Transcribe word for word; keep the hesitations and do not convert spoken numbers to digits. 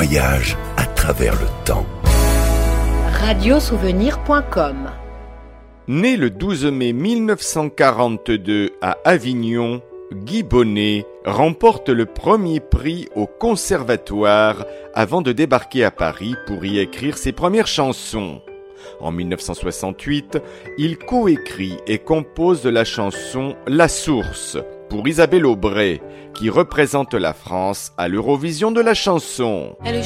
voyage à travers le temps. radiosouvenir point com. Né le douze mai mille neuf cent quarante-deux à Avignon, Guy Bonnet remporte le premier prix au Conservatoire avant de débarquer à Paris pour y écrire ses premières chansons. En mille neuf cent soixante-huit, il coécrit et compose la chanson « La Source » pour Isabelle Aubray, qui représente la France à l'Eurovision de la chanson.